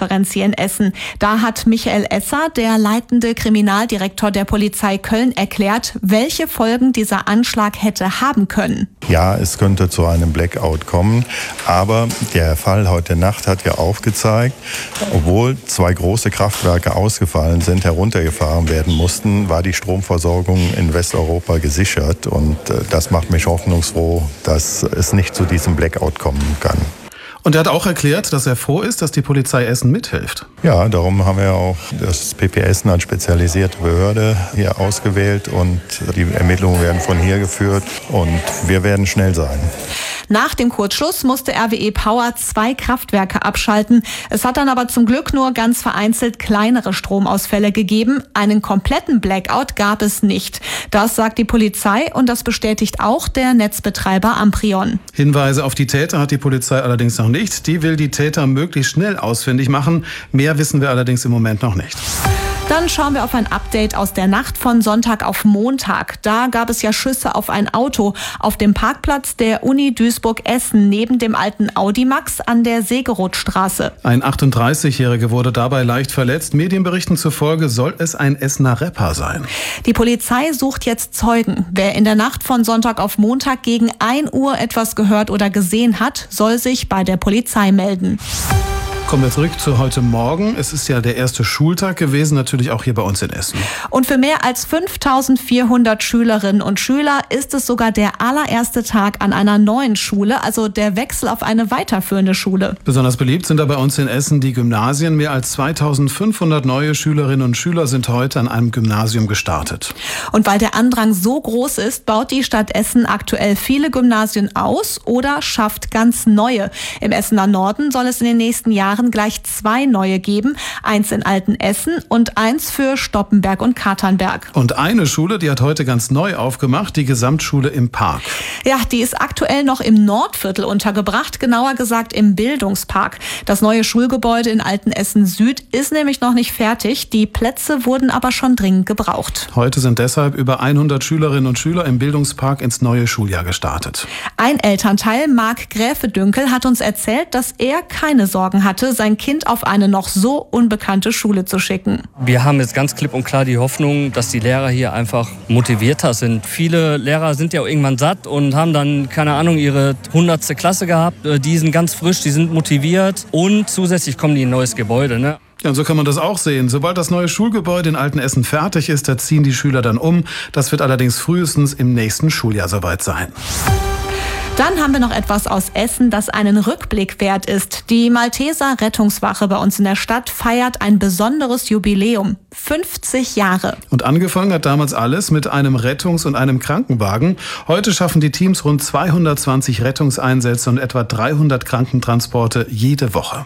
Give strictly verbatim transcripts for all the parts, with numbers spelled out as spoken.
Pressekonferenz hier in Essen. Da hat Michael Esser, der leitende Kriminaldirektor der Polizei Köln, erklärt, welche Folgen dieser Anschlag hätte haben können. Ja, es könnte zu einem Blackout kommen, aber der Fall heute Nacht hat ja aufgezeigt, obwohl zwei große Kraftwerke ausgefallen sind, heruntergefahren werden mussten, war die Stromversorgung in Westeuropa gesichert und das macht mich hoffnungsfroh, dass es nicht zu diesem Blackout kommen kann. Und er hat auch erklärt, dass er froh ist, dass die Polizei Essen mithilft. Ja, darum haben wir auch das P P Essen als spezialisierte Behörde hier ausgewählt und die Ermittlungen werden von hier geführt und wir werden schnell sein. Nach dem Kurzschluss musste R W E Power zwei Kraftwerke abschalten. Es hat dann aber zum Glück nur ganz vereinzelt kleinere Stromausfälle gegeben. Einen kompletten Blackout gab es nicht. Das sagt die Polizei und das bestätigt auch der Netzbetreiber Amprion. Hinweise auf die Täter hat die Polizei allerdings noch nicht. Die will die Täter möglichst schnell ausfindig machen. Mehr wissen wir allerdings im Moment noch nicht. Dann schauen wir auf ein Update aus der Nacht von Sonntag auf Montag. Da gab es ja Schüsse auf ein Auto auf dem Parkplatz der Uni Duisburg-Essen neben dem alten Audimax an der Segerothstraße. Ein achtunddreißigjähriger wurde dabei leicht verletzt. Medienberichten zufolge soll es ein Essener Rapper sein. Die Polizei sucht jetzt Zeugen. Wer in der Nacht von Sonntag auf Montag gegen ein Uhr etwas gehört oder gesehen hat, soll sich bei der Polizei melden. Kommen wir zurück zu heute Morgen. Es ist ja der erste Schultag gewesen, natürlich auch hier bei uns in Essen. Und für mehr als fünftausendvierhundert Schülerinnen und Schüler ist es sogar der allererste Tag an einer neuen Schule, also der Wechsel auf eine weiterführende Schule. Besonders beliebt sind da bei uns in Essen die Gymnasien. Mehr als zweitausendfünfhundert neue Schülerinnen und Schüler sind heute an einem Gymnasium gestartet. Und weil der Andrang so groß ist, baut die Stadt Essen aktuell viele Gymnasien aus oder schafft ganz neue. Im Essener Norden soll es in den nächsten Jahren gleich zwei neue geben. Eins in Altenessen und eins für Stoppenberg und Katernberg. Und eine Schule, die hat heute ganz neu aufgemacht, die Gesamtschule im Park. Ja, die ist aktuell noch im Nordviertel untergebracht, genauer gesagt im Bildungspark. Das neue Schulgebäude in Altenessen Süd ist nämlich noch nicht fertig. Die Plätze wurden aber schon dringend gebraucht. Heute sind deshalb über hundert Schülerinnen und Schüler im Bildungspark ins neue Schuljahr gestartet. Ein Elternteil, Marc Gräfe-Dünkel, hat uns erzählt, dass er keine Sorgen hatte, sein Kind auf eine noch so unbekannte Schule zu schicken. Wir haben jetzt ganz klipp und klar die Hoffnung, dass die Lehrer hier einfach motivierter sind. Viele Lehrer sind ja irgendwann satt und haben dann, keine Ahnung, ihre hundertste Klasse gehabt. Die sind ganz frisch, die sind motiviert und zusätzlich kommen die in ein neues Gebäude, ne? Ja, und so kann man das auch sehen. Sobald das neue Schulgebäude in Altenessen fertig ist, da ziehen die Schüler dann um. Das wird allerdings frühestens im nächsten Schuljahr soweit sein. Dann haben wir noch etwas aus Essen, das einen Rückblick wert ist. Die Malteser Rettungswache bei uns in der Stadt feiert ein besonderes Jubiläum. fünfzig Jahre. Und angefangen hat damals alles mit einem Rettungs- und einem Krankenwagen. Heute schaffen die Teams rund zweihundertzwanzig Rettungseinsätze und etwa dreihundert Krankentransporte jede Woche.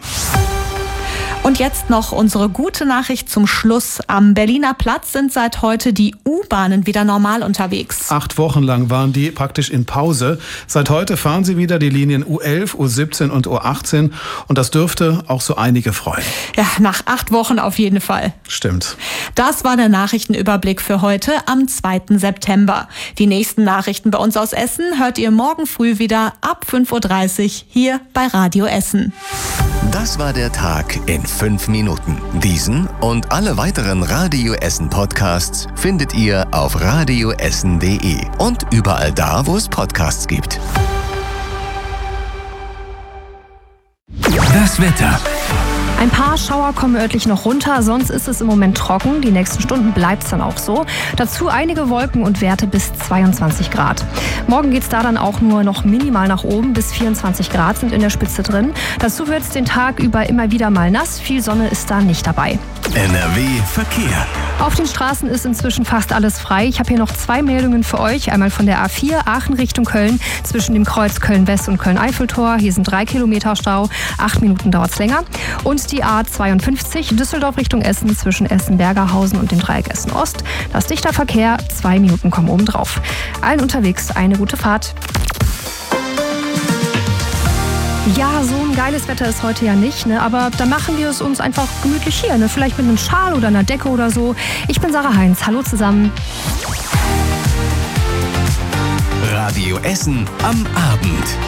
Und jetzt noch unsere gute Nachricht zum Schluss. Am Berliner Platz sind seit heute die U-Bahnen wieder normal unterwegs. Acht Wochen lang waren die praktisch in Pause. Seit heute fahren sie wieder die Linien U elf, U siebzehn und U achtzehn. Und das dürfte auch so einige freuen. Ja, nach acht Wochen auf jeden Fall. Stimmt. Das war der Nachrichtenüberblick für heute am zweiten September. Die nächsten Nachrichten bei uns aus Essen hört ihr morgen früh wieder ab fünf Uhr dreißig hier bei Radio Essen. Das war der Tag in fünf Minuten. Diesen und alle weiteren Radio Essen Podcasts findet ihr auf radioessen punkt de und überall da, wo es Podcasts gibt. Das Wetter. Ein paar Schauer kommen örtlich noch runter, sonst ist es im Moment trocken. Die nächsten Stunden bleibt es dann auch so. Dazu einige Wolken und Werte bis zweiundzwanzig Grad. Morgen geht es da dann auch nur noch minimal nach oben, bis vierundzwanzig Grad sind in der Spitze drin. Dazu wird es den Tag über immer wieder mal nass, viel Sonne ist da nicht dabei. N R W Verkehr. Auf den Straßen ist inzwischen fast alles frei. Ich habe hier noch zwei Meldungen für euch. Einmal von der A vier Aachen Richtung Köln, zwischen dem Kreuz Köln-West und Köln-Eiffeltor. Hier sind drei Kilometer Stau, acht Minuten dauert es länger. Und die A zweiundfünfzig Düsseldorf Richtung Essen, zwischen Essen-Bergerhausen und dem Dreieck Essen-Ost. Das ist dichter Verkehr, zwei Minuten kommen oben drauf. Allen unterwegs eine gute Fahrt. Ja, so ein geiles Wetter ist heute ja nicht, ne? Aber da machen wir es uns einfach gemütlich hier, ne? Vielleicht mit einem Schal oder einer Decke oder so. Ich bin Sarah Heinz, hallo zusammen. Radio Essen am Abend.